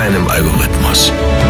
keinem Algorithmus.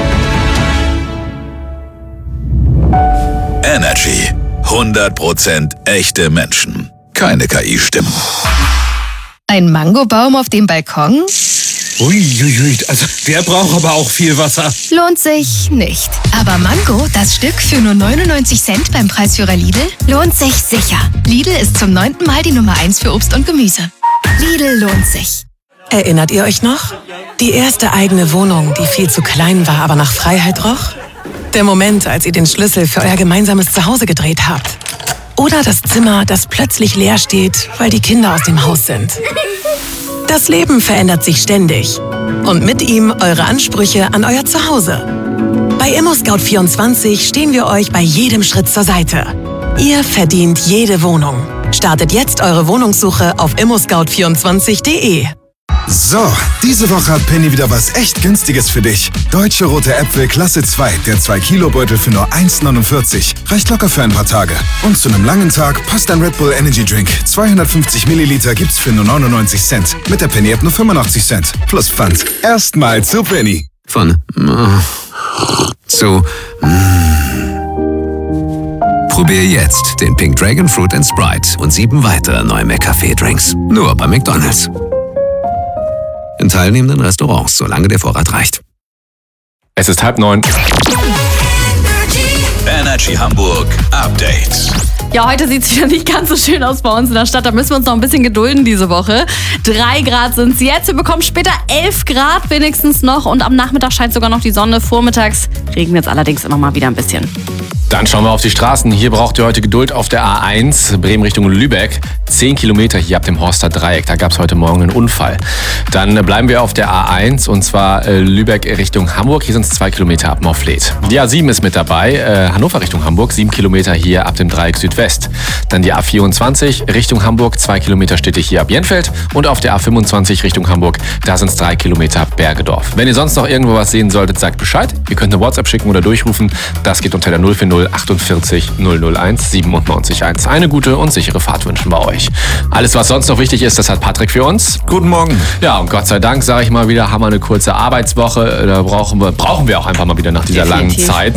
Energy. 100% echte Menschen. Keine KI-Stimmen. Ein Mangobaum auf dem Balkon? Uiuiui, also der braucht aber auch viel Wasser. Lohnt sich nicht. Aber Mango, das Stück für nur 99 Cent beim Preisführer Lidl, lohnt sich sicher. Lidl ist zum 9. Mal die Nummer 1 für Obst und Gemüse. Lidl lohnt sich. Erinnert ihr euch noch? Die erste eigene Wohnung, die viel zu klein war, aber nach Freiheit roch? Der Moment, als ihr den Schlüssel für euer gemeinsames Zuhause gedreht habt. Oder das Zimmer, das plötzlich leer steht, weil die Kinder aus dem Haus sind. Das Leben verändert sich ständig. Und mit ihm eure Ansprüche an euer Zuhause. Bei ImmoScout24 stehen wir euch bei jedem Schritt zur Seite. Ihr verdient jede Wohnung. Startet jetzt eure Wohnungssuche auf immoscout24.de. So, diese Woche hat Penny wieder was echt Günstiges für dich. Deutsche Rote Äpfel Klasse 2, der 2-Kilo-Beutel für nur 1,49. Reicht locker für ein paar Tage. Und zu einem langen Tag passt ein Red Bull Energy Drink. 250 Milliliter gibt's für nur 99 Cent. Mit der Penny-App nur 85 Cent. Plus Pfand. Erstmal zu Penny. Von zu Probier jetzt den Pink Dragon Fruit & Sprite und 7 weitere neue McCafé-Drinks. Nur bei McDonald's. In teilnehmenden Restaurants, solange der Vorrat reicht. Es ist 8:30. Energy Hamburg Update. Ja, heute sieht es wieder nicht ganz so schön aus bei uns in der Stadt. Da müssen wir uns noch ein bisschen gedulden diese Woche. 3 Grad sind es jetzt. Wir bekommen später 11 Grad wenigstens noch. Und am Nachmittag scheint sogar noch die Sonne. Vormittags regnet es allerdings immer mal wieder ein bisschen. Dann schauen wir auf die Straßen. Hier braucht ihr heute Geduld auf der A1, Bremen Richtung Lübeck. 10 Kilometer hier ab dem Horster Dreieck. Da gab es heute Morgen einen Unfall. Dann bleiben wir auf der A1 und zwar Lübeck Richtung Hamburg. Hier sind es 2 Kilometer ab Moffleth. Die A7 ist mit dabei. Hannover Richtung Hamburg, 7 Kilometer hier ab dem Dreieck Südwest. Dann die A24 Richtung Hamburg, 2 Kilometer stetig hier ab Jenfeld. Und auf der A25 Richtung Hamburg, da sind es 3 Kilometer ab Bergedorf. Wenn ihr sonst noch irgendwo was sehen solltet, sagt Bescheid. Ihr könnt eine WhatsApp schicken oder durchrufen. Das geht unter der 040 48 001 97 1. Eine gute und sichere Fahrt wünschen wir euch. Alles, was sonst noch wichtig ist, das hat Patrick für uns. Guten Morgen. Ja, und Gott sei Dank, sage ich mal wieder, haben wir eine kurze Arbeitswoche. Da brauchen wir auch einfach mal wieder nach dieser langen Zeit.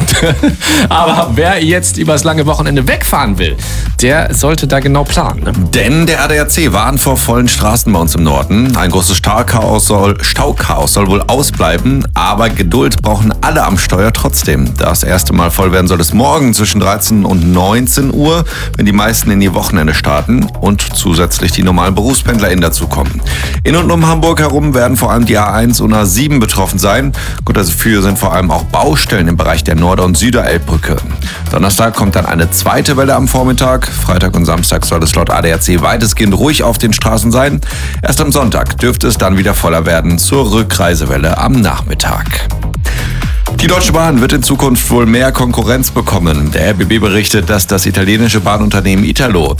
Aber wer jetzt übers lange Wochenende wegfahren will, der sollte da genau planen. Ne? Denn der ADAC warnt vor vollen Straßen bei uns im Norden. Ein großes Stauchaos soll wohl ausbleiben, aber Geduld brauchen alle am Steuer trotzdem. Das erste Mal voll werden soll es morgen zwischen 13 und 19 Uhr, wenn die meisten in ihr Wochenende starten und zusätzlich die normalen BerufspendlerInnen dazukommen. In und um Hamburg herum werden vor allem die A1 und A7 betroffen sein. Grund dafür sind vor allem auch Baustellen im Bereich der Nord- und Süderelbbrücke. Donnerstag kommt dann eine zweite Welle am Vormittag. Freitag und Samstag soll es laut ADAC weitestgehend ruhig auf den Straßen sein. Erst am Sonntag dürfte es dann wieder voller werden zur Rückreisewelle am Nachmittag. Die Deutsche Bahn wird in Zukunft wohl mehr Konkurrenz bekommen. Der RBB berichtet, dass das italienische Bahnunternehmen Italo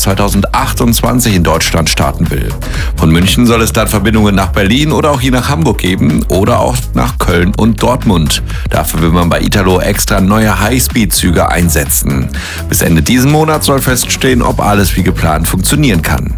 2028 in Deutschland starten will. Von München soll es dann Verbindungen nach Berlin oder auch hier nach Hamburg geben oder auch nach Köln und Dortmund. Dafür will man bei Italo extra neue Highspeed-Züge einsetzen. Bis Ende diesen Monats soll feststehen, ob alles wie geplant funktionieren kann.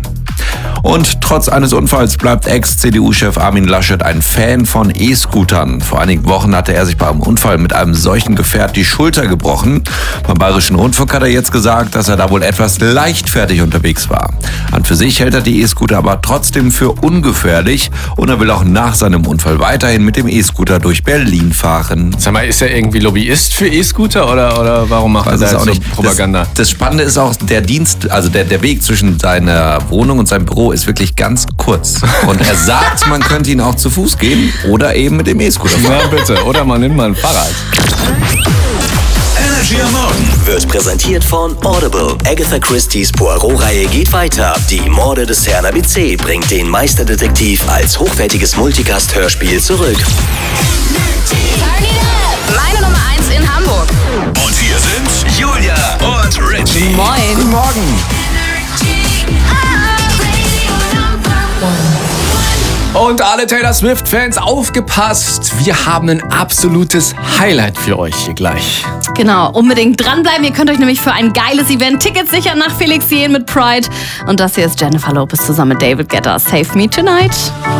Und trotz eines Unfalls bleibt Ex-CDU-Chef Armin Laschet ein Fan von E-Scootern. Vor einigen Wochen hatte er sich bei einem Unfall mit einem solchen Gefährt die Schulter gebrochen. Beim Bayerischen Rundfunk hat er jetzt gesagt, dass er da wohl etwas leichtfertig unterwegs war. An für sich hält er die E-Scooter aber trotzdem für ungefährlich und er will auch nach seinem Unfall weiterhin mit dem E-Scooter durch Berlin fahren. Sag mal, ist er irgendwie Lobbyist für E-Scooter oder warum macht er da jetzt so Propaganda? Das Spannende ist auch, der Weg zwischen seiner Wohnung und seinem Büro ist wirklich ganz kurz. Und er sagt, man könnte ihn auch zu Fuß gehen oder eben mit dem E-Scooter fahren. Na bitte, oder man nimmt mal ein Fahrrad. Energy am Morgen wird präsentiert von Audible. Agatha Christie's Poirot-Reihe geht weiter. Die Morde des Herrn ABC bringt den Meisterdetektiv als hochwertiges Multicast-Hörspiel zurück. Meine Nummer 1 in Hamburg. Und hier sind Julia und Richie. Moin. Guten Morgen. Und alle Taylor Swift-Fans, aufgepasst! Wir haben ein absolutes Highlight für euch hier gleich. Genau, unbedingt dranbleiben. Ihr könnt euch nämlich für ein geiles Event Tickets sichern nach Felix Jähn mit Pride. Und das hier ist Jennifer Lopez zusammen mit David Guetta. Save Me Tonight.